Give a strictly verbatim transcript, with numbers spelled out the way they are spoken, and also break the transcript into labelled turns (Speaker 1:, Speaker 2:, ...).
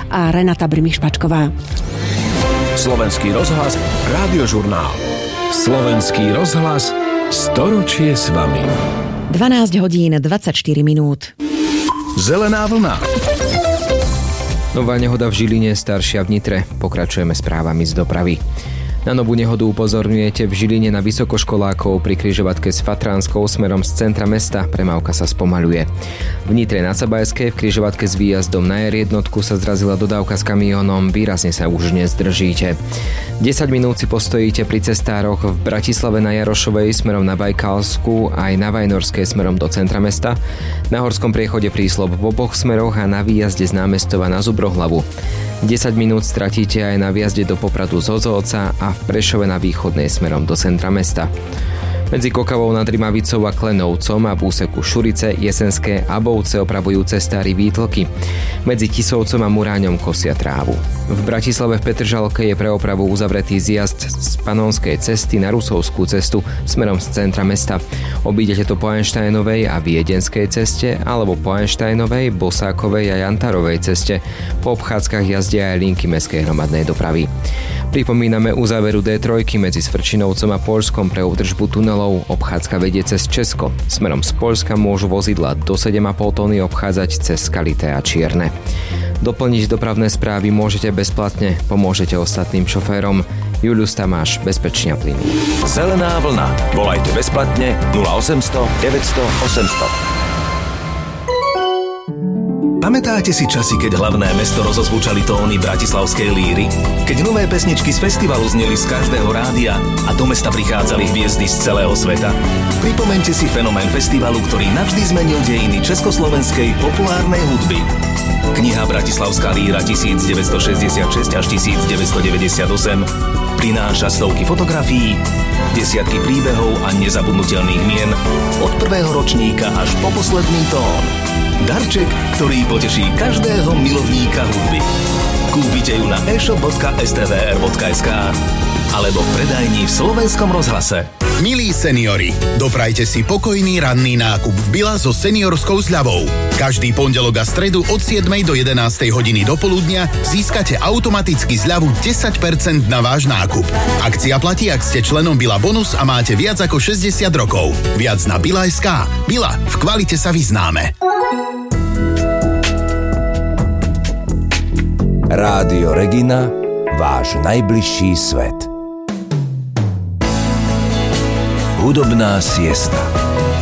Speaker 1: a Renata Brmiš-Pačková.
Speaker 2: Slovenský rozhlas, Rádiožurnál. Slovenský rozhlas, storočie s vami.
Speaker 1: dvanásť hodín dvadsaťštyri minút.
Speaker 2: Zelená vlna.
Speaker 3: Nová nehoda v Žiline, staršia v Nitre. Pokračujeme správami z dopravy. Na novú nehodu upozorňujete v Žiline na vysokoškolákov pri križovatke s Fatranskou smerom z centra mesta. Premávka sa spomaľuje. V Nitre na Sabajskej v križovatke s výjazdom na er jednotku sa zrazila dodávka s kamiónom. Výrazne sa už nezdržíte. desať minút si postojíte pri cestároch v Bratislave na Jarošovej smerom na Bajkalsku aj na Vajnorskej smerom do centra mesta. Na Horskom priechode príslob v oboch smeroch a na výjazde z námestova na Zubrohlavu. desať minút stratíte aj na výjazde do Popradu z Ozolca a v Prešove na východnej smerom do centra mesta. Medzi Kokavou nad Rimavicou a Klenovcom a v úseku Šurice, Jesenské a Bovce opravujú cestári výtlky. Medzi Tisovcom a Muráňom kosia trávu. V Bratislave v Petržalke je pre opravu uzavretý zjazd z Panonskej cesty na Rusovskú cestu smerom z centra mesta. Obídete to po Einsteinovej a Viedenskej ceste alebo po Einsteinovej, Bosákovej a Jantarovej ceste. Po obchádzkach jazdia aj linky mestskej hromadnej dopravy. Pripomíname uzáveru dé tri medzi Svrčinovcom a Poľskom pre údržbu tunelov. Obchádzka vedie cez Česko. Smerom z Poľska môžu vozidla do sedem a pol tony obchádzať cez Skalité a Čierne. Doplniť dopravné správy môžete bezplatne, pomôžete ostatným šoférom. Julius Tamáš, bezpečne a plynu.
Speaker 2: Zelená vlna. Volajte bezplatne nula osemsto deväťsto osemsto. Pamätáte si časy, keď hlavné mesto rozozvučali tóny bratislavskej líry? Keď nové pesničky z festivalu zneli z každého rádia a do mesta prichádzali hviezdy z celého sveta? Pripomeňte si fenomén festivalu, ktorý navždy zmenil dejiny československej populárnej hudby. Kniha Bratislavská líra devätnásťstošesťdesiatšesť až devätnásťstodeväťdesiatosem prináša stovky fotografií, desiatky príbehov a nezabudnutelných mien od prvého ročníka až po posledný tón. Darček, ktorý poteší každého milovníka hudby. Kúpite ju na e-shop bodka es té vé er bodka es ká alebo v predajni v Slovenskom rozhlase.
Speaker 4: Milí seniori, doprajte si pokojný ranný nákup v Billa so seniorskou zľavou. Každý pondelok a stredu od siedmej do jedenástej hodiny do poludnia získate automaticky zľavu desať percent na váš nákup. Akcia platí, ak ste členom Billa Bonus a máte viac ako šesťdesiat rokov. Viac na Billa bodka es ká. Billa, v kvalite sa vyznáme.
Speaker 2: Rádio Regina, váš najbližší svet. Hudobná siesta.